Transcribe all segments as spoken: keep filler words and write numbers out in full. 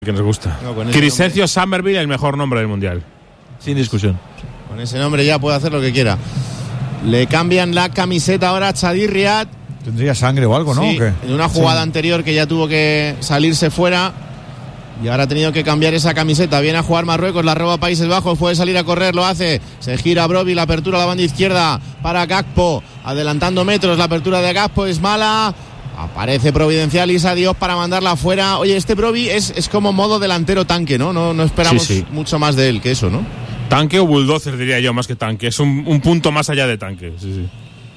Que nos gusta. No, Criscencio Summerville, el mejor nombre del mundial. Sin discusión. Con ese nombre ya puede hacer lo que quiera. Le cambian la camiseta ahora a Chadir Riad. Tendría sangre o algo, ¿no? Sí, ¿O qué? en una jugada sí. anterior que ya tuvo que salirse fuera. Y ahora ha tenido que cambiar esa camiseta. Viene a jugar Marruecos, la roba Países Bajos. Puede salir a correr, lo hace. Se gira Brobbey, la apertura a la banda izquierda para Gakpo. Adelantando metros, la apertura de Gakpo es mala. Aparece Providencial Issa Diop para mandarla afuera. Oye, este Brobbey es, es como modo delantero tanque, ¿no? No, no esperamos sí, sí. mucho más de él que eso, ¿no? Tanque o bulldozer, diría yo, más que tanque. Es un, un punto más allá de tanque. Sí, sí.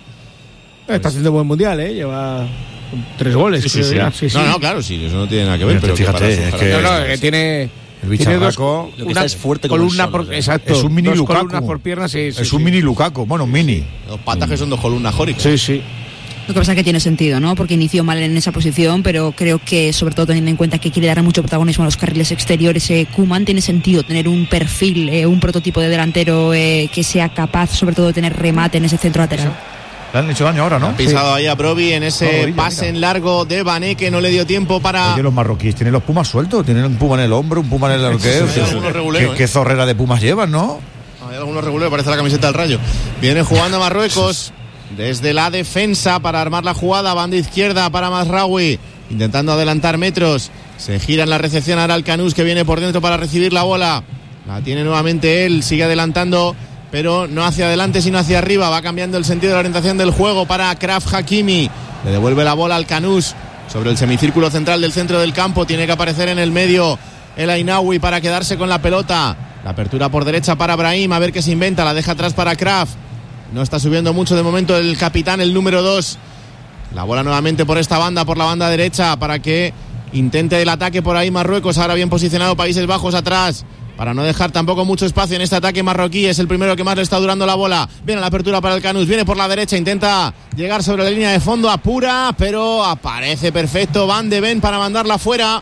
Está haciendo buen mundial, ¿eh? Lleva tres goles. Sí, sí, creo sí. ya. Sí, sí. No, no, claro, sí, eso no tiene nada que ver. Pero Pero, fíjate, que para es su- que- No, para- no, que tiene. El tiene dos, bicharraco Lo que está es fuerte como columna el por, sol, ¿eh? exacto, es un mini dos Lukaku. columnas por pierna, sí, sí, es sí. un mini Lukaku, bueno, un mini. Dos patas que son dos columnas jóricas. Sí, sí. Lo que pasa es que tiene sentido, ¿no? Porque inició mal en esa posición, pero creo que, sobre todo teniendo en cuenta que quiere dar mucho protagonismo a los carriles exteriores, eh, Koeman, tiene sentido tener un perfil, eh, un prototipo de delantero eh, que sea capaz, sobre todo, de tener remate en ese centro lateral. Le han hecho daño ahora, ¿no? Ha pisado ahí a Brobbey en ese No, rodilla, pase mira. en largo de Bané, que no le dio tiempo para... Oye, los marroquíes tienen los pumas sueltos, tienen un puma en el hombro, un puma en el arqueo. Sí, sí, algunos reguleros, ¿Qué, ¿eh? qué zorrera de pumas llevan, ¿no? Hay algunos regulares, parece la camiseta del Rayo. Viene jugando Marruecos desde la defensa para armar la jugada. Banda izquierda para Mazraoui, intentando adelantar metros. Se gira en la recepción ahora el Canús, que viene por dentro para recibir la bola. La tiene nuevamente él, sigue adelantando, pero no hacia adelante sino hacia arriba. Va cambiando el sentido de la orientación del juego para Achraf Hakimi. Le devuelve la bola al Canús sobre el semicírculo central del centro del campo. Tiene que aparecer en el medio el Ainaoui para quedarse con la pelota. La apertura por derecha para Brahim, a ver qué se inventa. La deja atrás para Achraf. No está subiendo mucho de momento el capitán, el número dos. La bola nuevamente por esta banda, por la banda derecha, para que intente el ataque por ahí Marruecos. Ahora bien posicionado Países Bajos atrás, para no dejar tampoco mucho espacio en este ataque marroquí. Es el primero que más le está durando la bola. Viene la apertura para el Canús, viene por la derecha, intenta llegar sobre la línea de fondo, apura, pero aparece perfecto Van de Ven para mandarla fuera.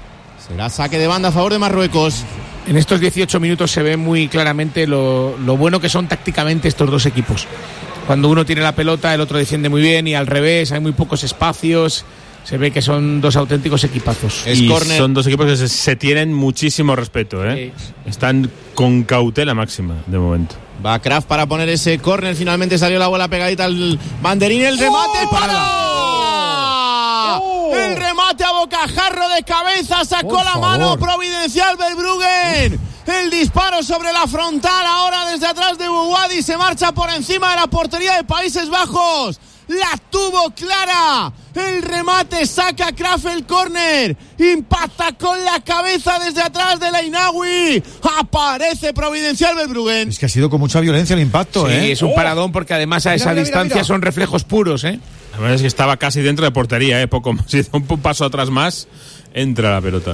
Será saque de banda a favor de Marruecos. En estos dieciocho minutos se ve muy claramente lo, lo bueno que son tácticamente estos dos equipos. Cuando uno tiene la pelota, el otro defiende muy bien, y al revés, hay muy pocos espacios. Se ve que son dos auténticos equipazos. Es y córner. son dos equipos que se, se tienen muchísimo respeto, ¿eh? Sí. Están con cautela máxima de momento. Va Kraft para poner ese córner. Finalmente salió la bola pegadita al banderín. El remate ¡Oh! para... El remate a bocajarro de cabeza. Sacó Por la favor. mano Providencial Verbruggen. El disparo sobre la frontal. Ahora desde atrás de Bouhaddi. Se marcha por encima de la portería de Países Bajos. La tuvo clara. El remate saca Kraft el córner. Impacta con la cabeza desde atrás de Ainaoui. Aparece Providencial Verbruggen. Es que ha sido con mucha violencia el impacto, Sí, ¿eh? es un paradón porque además a Mira, esa mira, distancia mira. son reflejos puros, ¿eh? La verdad es que estaba casi dentro de portería, ¿eh? Poco más. Si da un paso atrás más, entra la pelota.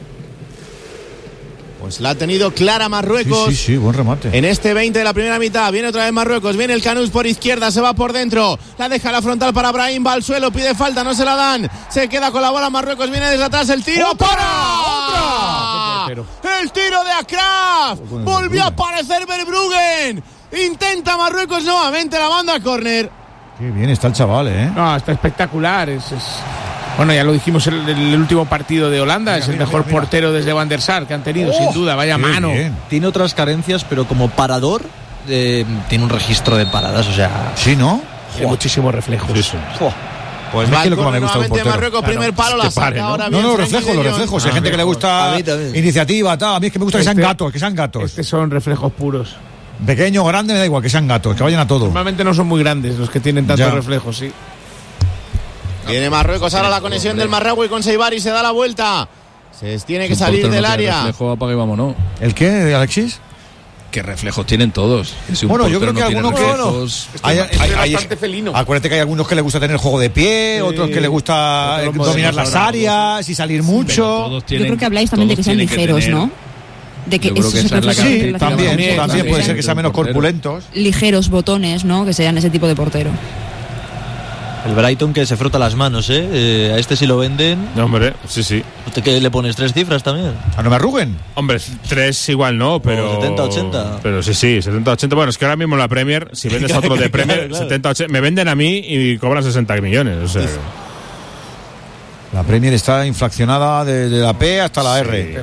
Pues la ha tenido clara Marruecos. Sí, sí, sí, buen remate. En este veinte de la primera mitad. Viene otra vez Marruecos. Viene el Canús por izquierda. Se va por dentro. La deja la frontal para Brahim. Va al suelo. Pide falta. No se la dan. Se queda con la bola Marruecos. Viene desde atrás el tiro. ¡Otra! ¡Para! El tiro de Achraf. Volvió a aparecer Verbruggen. Intenta Marruecos nuevamente la banda córner. Qué bien está el chaval, ¿eh? No, está espectacular. Es, es... Bueno, ya lo dijimos en el, el último partido de Holanda. Mira, es el mira, mejor mira, mira. portero desde Van der Sar que han tenido, ¡Oh! sin duda. Vaya Qué mano. bien. Tiene otras carencias, pero como parador eh, tiene un registro de paradas, o sea... Sí, ¿no? Tiene muchísimos reflejos. Pues Es va que el lo que más me córner gusta de un nuevamente de portero. Marruecos. Claro, Primer palo. La que pare, saca ¿no? ahora No, bien no, los Frenkie reflejos, de los Jong. reflejos. Hay Ah, gente que le a gusta mí también. iniciativa, tal. A mí es que me gusta que sean Este- gatos, que sean gatos. Estos son reflejos puros. Pequeño, grande, me da igual, que sean gatos, que vayan a todo. Normalmente no son muy grandes los que tienen tantos Ya. reflejos, sí. Viene Marruecos ahora la conexión del Marraoui con Seibari. Se da la vuelta. Se tiene que salir del área. Reflejo, apaga y vámonos. ¿El qué, Alexis? ¿Qué reflejos tienen todos? Que si un Bueno, yo portero creo que no tiene alguno que- reflejos- Hay- Este hay- es hay- bastante felino. Acuérdate que hay algunos que les gusta tener juego de pie, Sí. otros que les gusta Otros eh, modernos dominar las ahora, áreas y salir Pero mucho. todos Yo tienen- creo que habláis también de que todos sean tienen ligeros, tener- ¿no? De que Yo creo eso que se esa es la refleja Sí, en característica la también, también, también, también. puede ser que sean menos Portero. corpulentos. ligeros botones, ¿no? Que sean ese tipo de portero. El Brighton que se frota las manos, ¿eh? Eh, a este si lo venden, No, hombre, sí, sí. ¿usted que le pones tres cifras también? ¿A no me arruguen? Hombre, tres igual no, pero... setenta, ochenta. Pero sí, sí, setenta, ochenta. Bueno, es que ahora mismo en la Premier, si vendes a otro de Premier, Claro, claro. setenta, ochenta. Me venden a mí y cobran sesenta millones, o sea... La Premier está inflacionada desde la P hasta la Sí. R.